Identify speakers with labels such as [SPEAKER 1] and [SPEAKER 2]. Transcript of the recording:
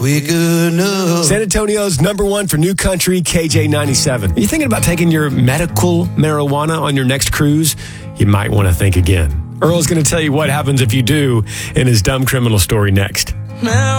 [SPEAKER 1] We could know.
[SPEAKER 2] San Antonio's #1 for new country, KJ97. Are you thinking about taking your medical marijuana on your next cruise? You might want to think again. Earl's going to tell you what happens if you do in his dumb criminal story next.
[SPEAKER 1] Now